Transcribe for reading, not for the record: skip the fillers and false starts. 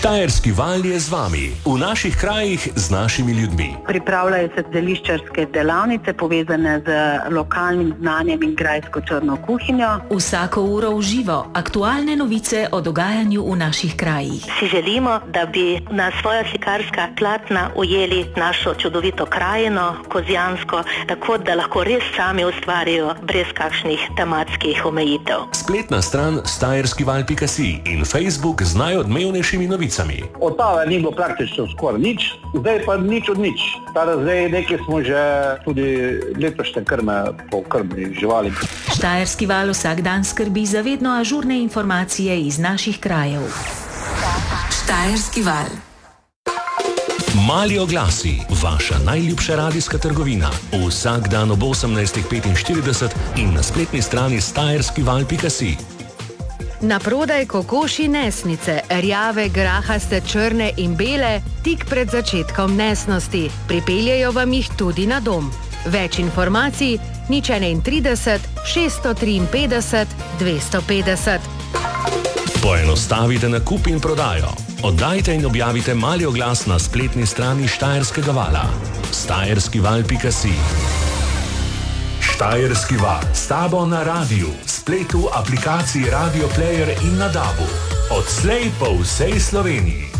Štajerski val je z vami, v naših krajih z našimi ljudmi. Pripravljajo se zeliščarske delavnice povezane z lokalnim znanjem in grajsko črno kuhinjo. Vsako uro v živo aktualne novice o dogajanju v naših krajih. Si želimo, da bi na svoja slikarska platna ujeli našo čudovito krajino, Kozjansko, tako da lahko res sami ustvarjajo brez kakšnih tematskih omejitev. Spletna stran štajerskival.si in Facebook z najodmevnejšimi novicami. Od tave ni bilo praktično skoraj nič, zdaj pa nič od nič. Zdaj nekaj smo že tudi letošnje krme pokrmili živali. Štajerski val vsak dan skrbi za vedno ažurne informacije iz naših krajev. Štajerski val. Mali oglasi, vaša najljubša radijska trgovina. Vsak dan ob 18:45 in na spletni strani štajerskival.si. Na prodaj kokoši nesnice, rjave, grahaste, črne in bele, tik pred začetkom nesnosti. Pripeljejo vam jih tudi na dom. Več informacij 031 653 250. Poenostavite nakup in prodajo. Oddajte in objavite mali oglas na spletni strani Štajerskega vala. štajerskival.si. Štajerski val. S tabo na radiju, spletu, aplikaciji Radio Player in na DAB-u. Odslej po vsej Sloveniji.